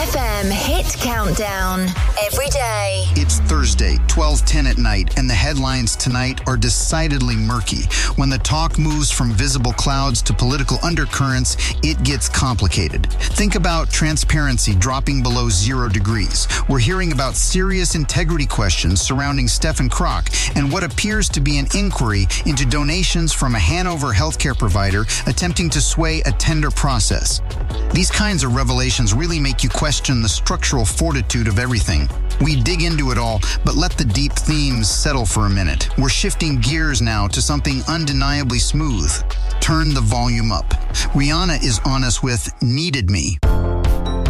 FM Hit Countdown. Every day. It's Thursday, 12:10 at night, and the headlines tonight are decidedly murky. When the talk moves from visible clouds to political undercurrents, it gets complicated. Think about transparency dropping below 0 degrees. We're hearing about serious integrity questions surrounding Stephen Kroc and what appears to be an inquiry into donations from a Hanover healthcare provider attempting to sway a tender process. These kinds of revelations really make you question the structural fortitude of everything. We dig into it all, but let the deep themes settle for a minute. We're shifting gears now to something undeniably smooth. Turn the volume up. Rihanna is on us with Needed Me.